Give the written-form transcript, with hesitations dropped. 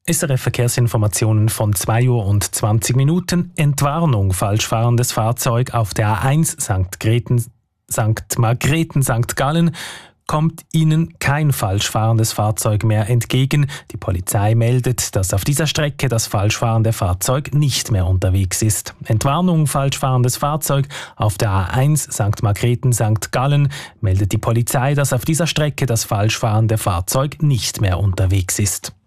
SRF Verkehrsinformationen von 2:20 Uhr. Entwarnung, falsch fahrendes Fahrzeug auf der A1 St. Margrethen St. Gallen. Kommt Ihnen kein falsch fahrendes Fahrzeug mehr entgegen. Die Polizei meldet, dass auf dieser Strecke das falsch fahrende Fahrzeug nicht mehr unterwegs ist. Entwarnung, falsch fahrendes Fahrzeug auf der A1 St. Margrethen St. Gallen meldet die Polizei, dass auf dieser Strecke das falsch fahrende Fahrzeug nicht mehr unterwegs ist.